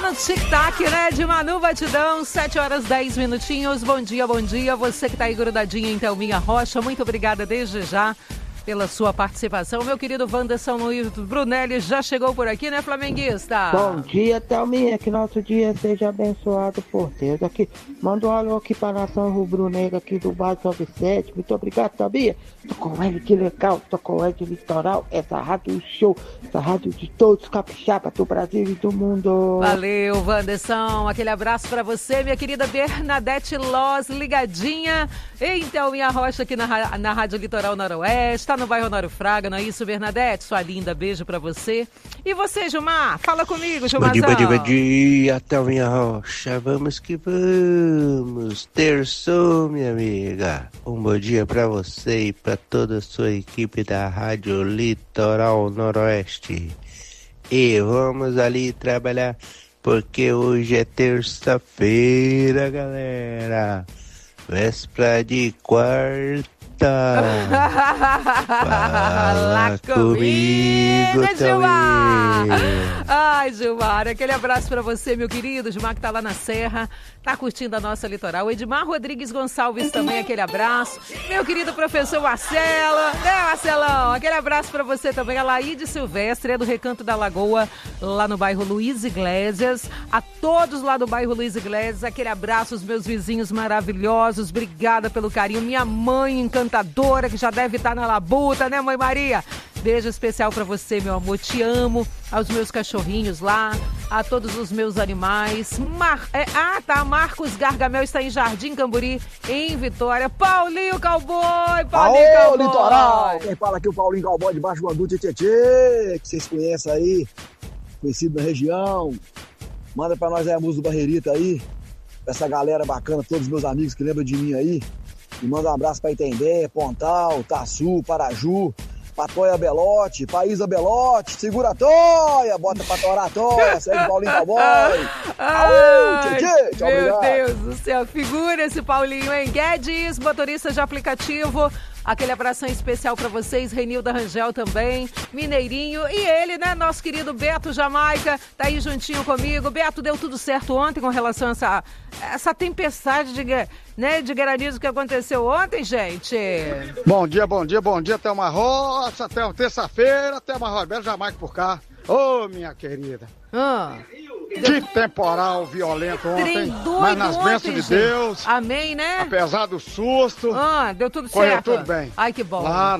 no tic-tac, né? De Manu Batidão, 7h10. Bom dia. Você que tá aí grudadinho em Thelminha Rocha, muito obrigada desde já pela sua participação. Meu querido Wanderson Luiz Brunelli já chegou por aqui, né, flamenguista? Bom dia, Thelminha, que nosso dia seja abençoado por Deus. Aqui, manda um alô aqui para a nação rubro-negra aqui do bairro São Vicente. Muito obrigado, Thelminha. Tô com ele de legal, tô com ele de litoral. Essa rádio show, essa rádio de todos os capixabas do Brasil e do mundo. Valeu, Wanderson. Aquele abraço para você, minha querida Bernadette Loz, ligadinha em Thelminha Rocha aqui na Rádio Litoral Noroeste. Tá no bairro Honório Fraga, não é isso, Bernadette? Sua linda, beijo pra você. E você, Gilmar? Fala comigo, Gilmarzão. Bom dia, Thelminha Rocha. Vamos que vamos. Terçou, minha amiga. Um bom dia pra você e pra toda a sua equipe da Rádio Litoral Noroeste. E vamos ali trabalhar, porque hoje é terça-feira, galera. Véspera de quarta. Fala comigo, Gilmar. Ai, Gilmar, aquele abraço pra você, meu querido. Gilmar que tá lá na Serra, tá curtindo a nossa litoral. Edmar Rodrigues Gonçalves também, aquele abraço. Meu querido professor Marcelo, né, Marcelão? Aquele abraço pra você também. A Laíde Silvestre, é do Recanto da Lagoa, lá no bairro Luiz Iglesias. A todos lá do bairro Luiz Iglesias, aquele abraço, os meus vizinhos maravilhosos. Obrigada pelo carinho. Minha mãe encantadora, que já deve estar na labuta, né, mãe Maria? Beijo especial pra você, meu amor, te amo. Aos meus cachorrinhos lá, a todos os meus animais. Marcos Gargamel está em Jardim Camburi, em Vitória. Paulinho Cowboy, Cowboy. Litoral! Quem fala aqui é o Paulinho Cowboy de Baixo do Andu Tietê, que vocês conhecem aí, conhecido na região. Manda pra nós aí a música do Barreirita aí, pra essa galera bacana, todos os meus amigos que lembram de mim aí. E manda um abraço pra Itendé, Pontal, Taçu, Paraju, pra Toia Belote, Paísa Belote, segura a Toia, bota pra torar a Toia, segue Paulinho Cowboy. Tchau, meu obrigado. Deus do céu, figura esse Paulinho, hein? Guedes, motorista de aplicativo, aquele abração especial pra vocês, Renilda Rangel também, Mineirinho, e ele, né, nosso querido Beto Jamaica, tá aí juntinho comigo. Beto, deu tudo certo ontem com relação a essa tempestade de granizo que aconteceu ontem, gente? Bom dia, Thelma Rocha, até terça-feira, Thelma Roberto Jamaica por cá. Ô, minha querida. Que temporal violento ontem, mas nas bênçãos de Deus. Amém, né? Apesar do susto. Deu tudo correu certo. Correu tudo bem. Ai, que bom. Lá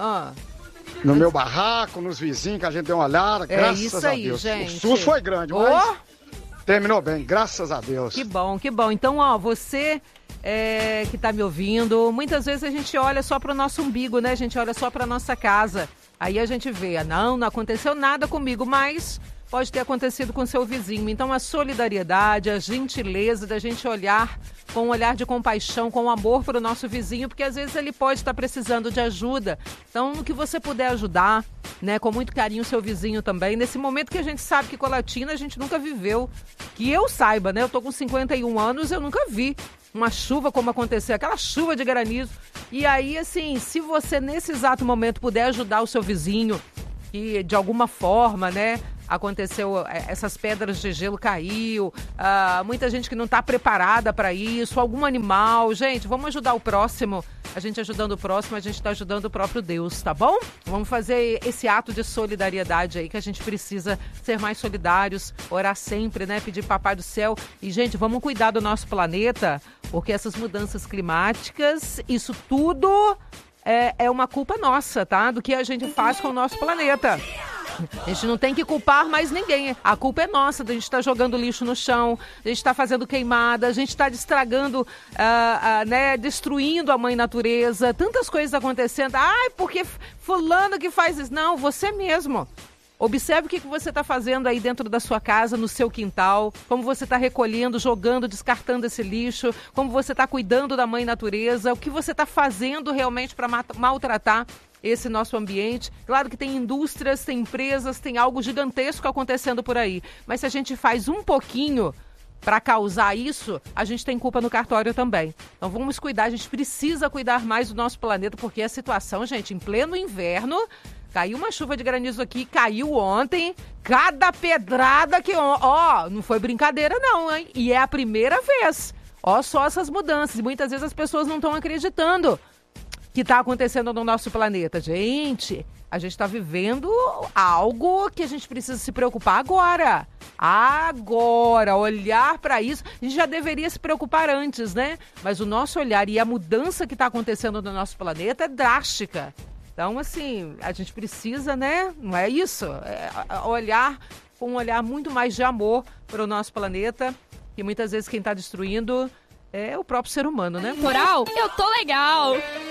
no meu barraco, nos vizinhos que a gente deu uma olhada, graças a Deus. Gente. O susto foi grande, mas terminou bem, graças a Deus. Que bom. Então, você que tá me ouvindo, muitas vezes a gente olha só pro nosso umbigo, né? A gente olha só pra nossa casa. Aí a gente vê, não aconteceu nada comigo, mas pode ter acontecido com seu vizinho. Então a solidariedade, a gentileza da gente olhar com um olhar de compaixão, com amor para o nosso vizinho, porque às vezes ele pode estar precisando de ajuda. Então, no que você puder ajudar, né, com muito carinho o seu vizinho também, nesse momento que a gente sabe que Colatina a gente nunca viveu, que eu saiba, né, eu tô com 51 anos, eu nunca vi uma chuva como aconteceu, aquela chuva de granizo. E aí, assim, se você nesse exato momento puder ajudar o seu vizinho, que de alguma forma, né, aconteceu, essas pedras de gelo caiu, muita gente que não está preparada para isso, algum animal, gente, vamos ajudar o próximo. A gente ajudando o próximo, a gente está ajudando o próprio Deus, tá bom? Vamos fazer esse ato de solidariedade aí, que a gente precisa ser mais solidários, orar sempre, né? Pedir Papai do Céu. E, gente, vamos cuidar do nosso planeta, porque essas mudanças climáticas, isso tudo é uma culpa nossa, tá? Do que a gente faz com o nosso planeta. A gente não tem que culpar mais ninguém. A culpa é nossa, da gente estar jogando lixo no chão, a gente está fazendo queimada, a gente está estragando, né, destruindo a mãe natureza. Tantas coisas acontecendo. Ai, porque fulano que faz isso. Não, você mesmo. Observe o que você está fazendo aí dentro da sua casa, no seu quintal, como você está recolhendo, jogando, descartando esse lixo, como você está cuidando da mãe natureza, o que você está fazendo realmente para maltratar esse nosso ambiente. Claro que tem indústrias, tem empresas, tem algo gigantesco acontecendo por aí, mas se a gente faz um pouquinho para causar isso, a gente tem culpa no cartório também. Então vamos cuidar, a gente precisa cuidar mais do nosso planeta, porque a situação, gente, em pleno inverno, Caiu uma chuva de granizo aqui, caiu ontem, cada pedrada que... Ó, não foi brincadeira não, hein? E é a primeira vez. Ó, só essas mudanças. E muitas vezes as pessoas não estão acreditando que está acontecendo no nosso planeta. Gente, a gente está vivendo algo que a gente precisa se preocupar agora. Agora, olhar para isso. A gente já deveria se preocupar antes, né? Mas o nosso olhar e a mudança que está acontecendo no nosso planeta é drástica. Então, assim, a gente precisa, né? Não é isso? Olhar com um olhar muito mais de amor para o nosso planeta. E muitas vezes quem está destruindo é o próprio ser humano, né? Coral, eu tô legal!